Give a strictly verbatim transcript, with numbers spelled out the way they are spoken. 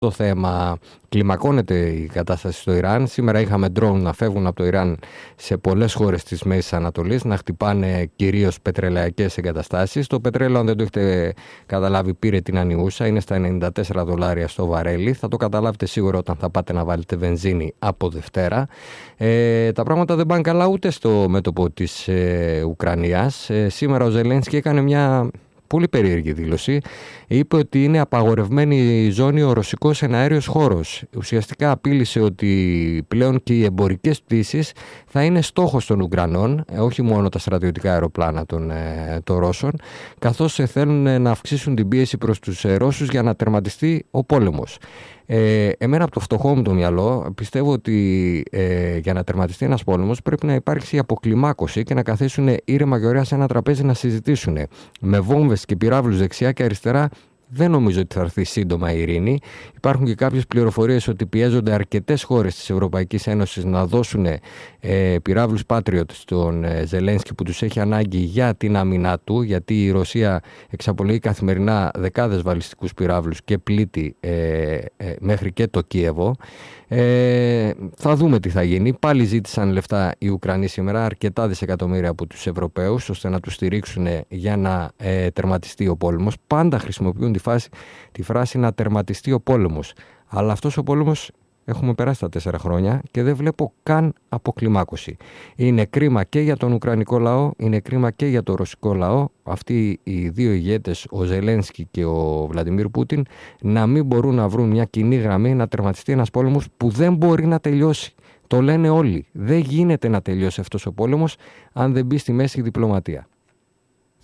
το θέμα. Κλιμακώνεται η κατάσταση στο Ιράν. Σήμερα είχαμε ντρόουν να φεύγουν από το Ιράν σε πολλές χώρες της Μέσης Ανατολής, να χτυπάνε κυρίως πετρελαϊκές εγκαταστάσεις. Το πετρέλαιο, αν δεν το έχετε καταλάβει, πήρε την ανιούσα. Είναι στα ενενήντα τέσσερα δολάρια στο βαρέλι. Θα το καταλάβετε σίγουρα όταν θα πάτε να βάλετε βενζίνη από Δευτέρα. Ε, τα πράγματα δεν πάνε καλά ούτε στο μέτωπο της ε, Ουκρανίας. Ε, σήμερα ο Ζελένσκι έκανε μια πολύ περίεργη δήλωση. Είπε ότι είναι απαγορευμένη η ζώνη ο ρωσικός εναέριος χώρος. Ουσιαστικά απείλησε ότι πλέον και οι εμπορικές πτήσεις θα είναι στόχος των Ουκρανών, όχι μόνο τα στρατιωτικά αεροπλάνα των, των Ρώσων, καθώς θέλουν να αυξήσουν την πίεση προς τους Ρώσους για να τερματιστεί ο πόλεμος. Ε, εμένα από το φτωχό μου το μυαλό πιστεύω ότι ε, για να τερματιστεί ένας πόλεμος πρέπει να υπάρξει αποκλιμάκωση και να καθίσουν ήρεμα και ωραία σε ένα τραπέζι να συζητήσουν. Με βόμβες και πυράβλους δεξιά και αριστερά δεν νομίζω ότι θα έρθει σύντομα η ειρήνη. Υπάρχουν και κάποιες πληροφορίες ότι πιέζονται αρκετές χώρες της Ευρωπαϊκής Ένωσης να δώσουν ε, πυράβλους Patriot στον ε, Ζελένσκι που τους έχει ανάγκη για την άμυνά του, γιατί η Ρωσία εξαπολύει καθημερινά δεκάδες βαλιστικούς πυράβλους και πλήττει ε, ε, μέχρι και το Κίεβο. Ε, θα δούμε τι θα γίνει. Πάλι ζήτησαν λεφτά οι Ουκρανοί σήμερα, αρκετά δισεκατομμύρια από τους Ευρωπαίους, ώστε να τους στηρίξουν για να ε, τερματιστεί ο πόλεμος. Πάντα χρησιμοποιούν τη, φάση, τη φράση να τερματιστεί ο πόλεμος. Αλλά αυτός ο πόλεμος έχουμε περάσει τα τέσσερα χρόνια και δεν βλέπω καν αποκλιμάκωση. Είναι κρίμα και για τον Ουκρανικό λαό, είναι κρίμα και για τον Ρωσικό λαό. Αυτοί οι δύο ηγέτες, ο Ζελένσκι και ο Βλαντιμίρ Πούτιν, να μην μπορούν να βρουν μια κοινή γραμμή να τερματιστεί ένας πόλεμος που δεν μπορεί να τελειώσει. Το λένε όλοι. Δεν γίνεται να τελειώσει αυτός ο πόλεμος αν δεν μπει στη μέση η διπλωματία.